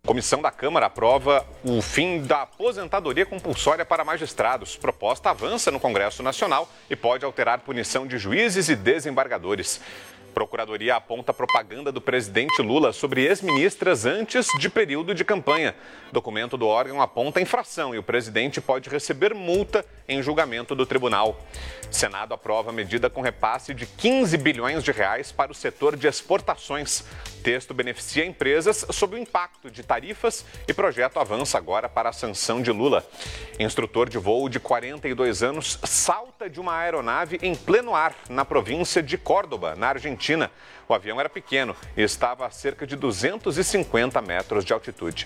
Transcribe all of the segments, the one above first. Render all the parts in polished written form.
Comissão da Câmara aprova o fim da aposentadoria compulsória para magistrados. Proposta avança no Congresso Nacional e pode alterar punição de juízes e desembargadores. Procuradoria aponta propaganda do presidente Lula sobre ex-ministras antes de período de campanha. Documento do órgão aponta infração e o presidente pode receber multa em julgamento do tribunal. Senado aprova medida com repasse de 15 bilhões de reais para o setor de exportações. Texto beneficia empresas sob o impacto de tarifas e projeto avança agora para a sanção de Lula. Instrutor de voo de 42 anos salta de uma aeronave em pleno ar na província de Córdoba, na Argentina. O avião era pequeno e estava a cerca de 250 metros de altitude.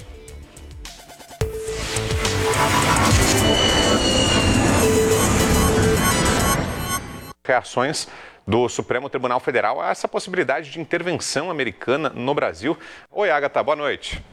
Reações do Supremo Tribunal Federal a essa possibilidade de intervenção americana no Brasil. Oi, Agatha, boa noite.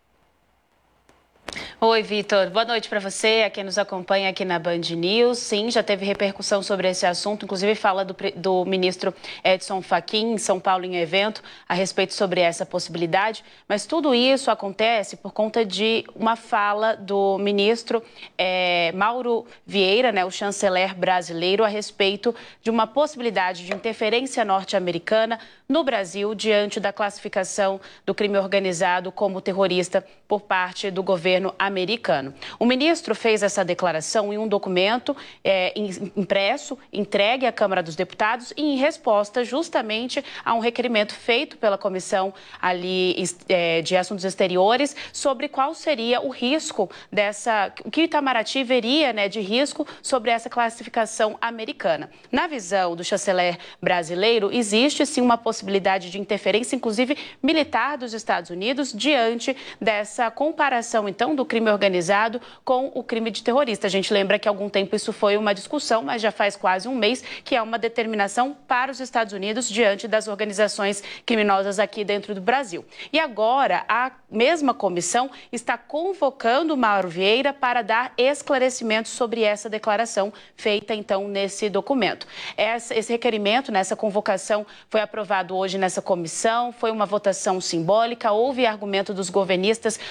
Oi, Vitor. Boa noite para você, a quem nos acompanha aqui na Band News. Sim, já teve repercussão sobre esse assunto, inclusive fala do ministro Edson Fachin em São Paulo em evento a respeito sobre essa possibilidade, mas tudo isso acontece por conta de uma fala do ministro Mauro Vieira, o chanceler brasileiro, a respeito de uma possibilidade de interferência norte-americana no Brasil diante da classificação do crime organizado como terrorista por parte do governo americano. O ministro fez essa declaração em um documento impresso, entregue à Câmara dos Deputados e em resposta justamente a um requerimento feito pela Comissão de Assuntos Exteriores sobre qual seria o risco o que Itamaraty veria de risco sobre essa classificação americana. Na visão do chanceler brasileiro, existe sim uma possibilidade de interferência, inclusive militar, dos Estados Unidos diante dessa comparação, então, do crime organizado com o crime de terrorista. A gente lembra que há algum tempo isso foi uma discussão, mas já faz quase um mês que é uma determinação para os Estados Unidos diante das organizações criminosas aqui dentro do Brasil. E agora a mesma comissão está convocando o Mauro Vieira para dar esclarecimentos sobre essa declaração feita, então, nesse documento. Esse requerimento, nessa convocação, foi aprovado hoje nessa comissão, foi uma votação simbólica, houve argumento dos governistas